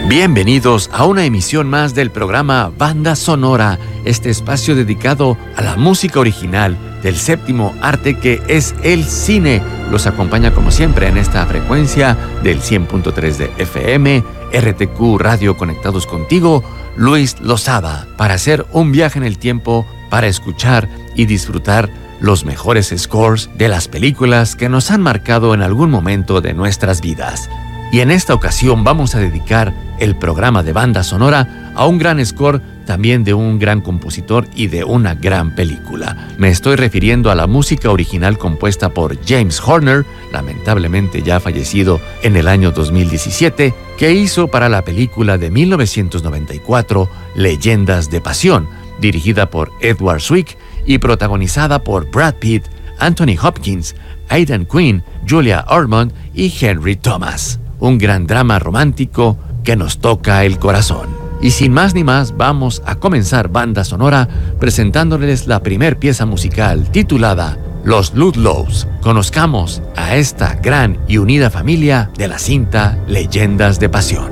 Bienvenidos a una emisión más del programa Banda Sonora, este espacio dedicado a la música original del séptimo arte que es el cine. Los acompaña como siempre en esta frecuencia del 100.3 de FM, RTQ Radio Conectados Contigo, Luis Lozada, para hacer un viaje en el tiempo, para escuchar y disfrutar los mejores scores de las películas que nos han marcado en algún momento de nuestras vidas. Y en esta ocasión vamos a dedicar el programa de banda sonora a un gran score, también de un gran compositor y de una gran película. Me estoy refiriendo a la música original compuesta por James Horner, lamentablemente ya fallecido en el año 2017, que hizo para la película de 1994, Leyendas de Pasión, dirigida por Edward Zwick y protagonizada por Brad Pitt, Anthony Hopkins, Aidan Quinn, Julia Ormond y Henry Thomas. Un gran drama romántico que nos toca el corazón. Y sin más ni más, vamos a comenzar Banda Sonora presentándoles la primer pieza musical titulada Los Ludlows. Conozcamos a esta gran y unida familia de la cinta Leyendas de Pasión.